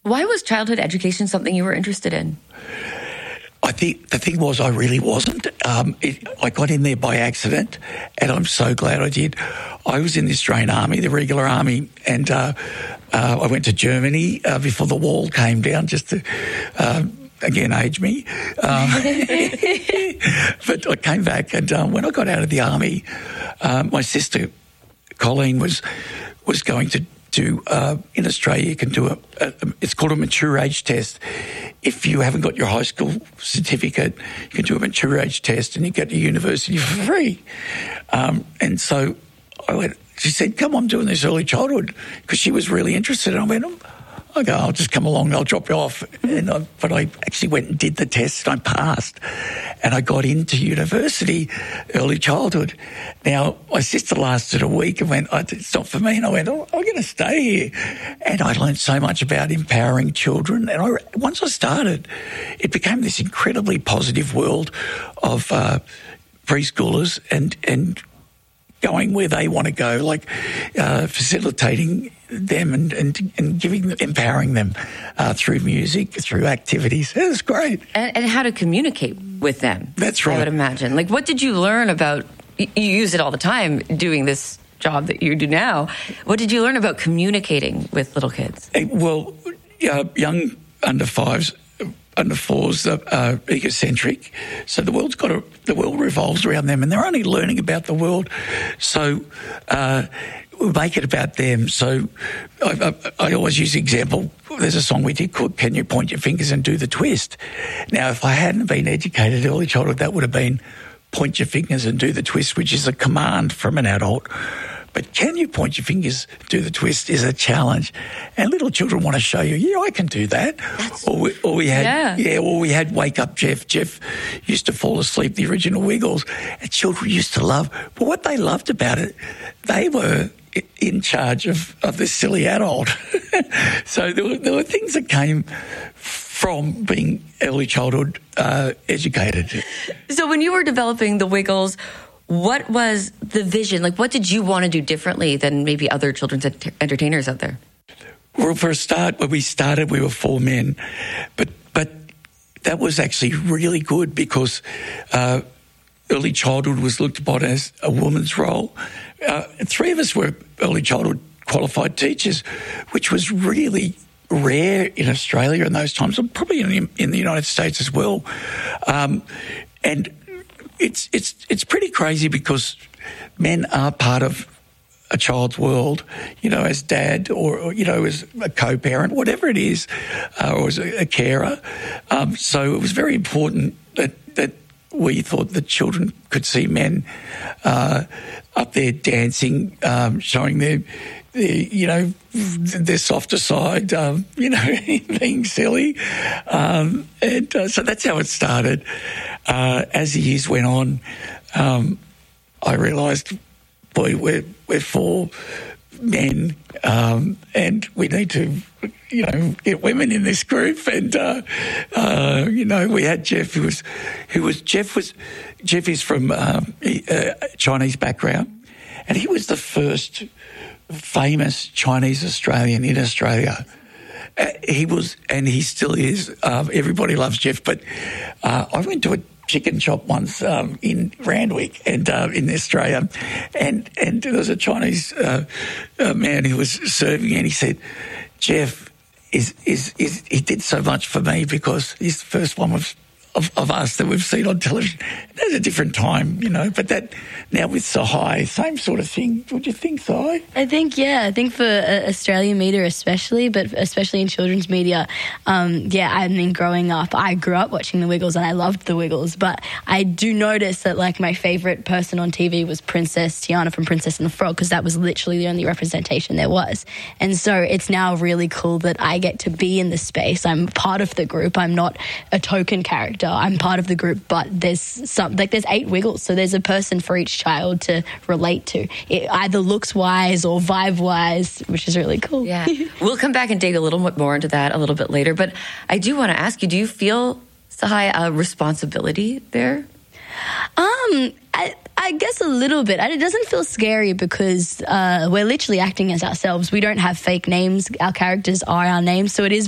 Why was childhood education something you were interested in? I think the thing was I really wasn't. I got in there by accident, and I'm so glad I did. I was in the Australian Army, the regular army, and I went to Germany before the wall came down, just to, again, age me. But I came back, and when I got out of the army, my sister, Colleen, was going to do, in Australia, you can do it's called a mature age test. If you haven't got your high school certificate, you can do a mature age test and you get to university for free. And so she said, come on, doing this early childhood, because she was really interested. And I went, okay, I'll just come along and I'll drop you off. But I actually went and did the test and I passed. And I got into university, early childhood. Now, my sister lasted a week and went, it's not for me. And I went, I'm going to stay here. And I learned so much about empowering children. And once I started, it became this incredibly positive world of preschoolers and going where they want to go, like facilitating them and empowering them through music, through activities. It was great. And how to communicate with them. That's right. I would imagine. Like, what did you learn about, you use it all the time doing this job that you do now. What did you learn about communicating with little kids? Well, young under fives, under fours are egocentric. So the world revolves around them and they're only learning about the world. So we make it about them. So I always use the example, there's a song we did called Can You Point Your Fingers and Do the Twist? Now, if I hadn't been educated early childhood, that would have been point your fingers and do the twist, which is a command from an adult. But can you point your fingers, do the twist is a challenge. And little children want to show you, yeah, I can do that. Or we had Wake Up Jeff. Jeff used to fall asleep, the original Wiggles, and children used to love. But what they loved about it, they were in charge of this silly adult. So there were things that came from being early childhood educated. So when you were developing the Wiggles, what was the vision? Like, what did you want to do differently than maybe other children's entertainers out there? Well, for a start, when we started, we were 4 men. But that was actually really good because early childhood was looked upon as a woman's role. 3 of us were early childhood qualified teachers, which was really rare in Australia in those times, and probably in the United States as well. And it's pretty crazy because men are part of a child's world, you know, as dad or you know, as a co-parent, whatever it is, or as a carer. So it was very important that we thought that children could see men up there dancing, showing their you know, their softer side, you know, being silly. So that's how it started. As the years went on, I realised, boy, we're 4 men, and we need to, you know, get women in this group. And you know, we had Jeff, Jeff is from Chinese background, and he was the first famous Chinese Australian in Australia. He was, and he still is. Everybody loves Jeff. But I went to a chicken shop once in Randwick and in Australia, and there was a Chinese man who was serving, and he said, "Jeff is he did so much for me because he's the first one of us that we've seen on television." There's a different time, you know, but that now with Sahai, same sort of thing. Would you think, Sahai? I think for Australian media especially, but especially in children's media, I mean, growing up, I grew up watching the Wiggles and I loved the Wiggles, but I do notice that, like, my favourite person on TV was Princess Tiana from Princess and the Frog, because that was literally the only representation there was. And so it's now really cool that I get to be in the space. I'm part of the group. I'm not a token character. I'm part of the group, but there's there's 8 Wiggles, so there's a person for each child to relate to, either looks-wise or vibe-wise, which is really cool. Yeah. We'll come back and dig a little bit more into that a little bit later, but I do want to ask you, do you feel, Sahai, a responsibility there? I guess a little bit. It doesn't feel scary because we're literally acting as ourselves. We don't have fake names. Our characters are our names, so it is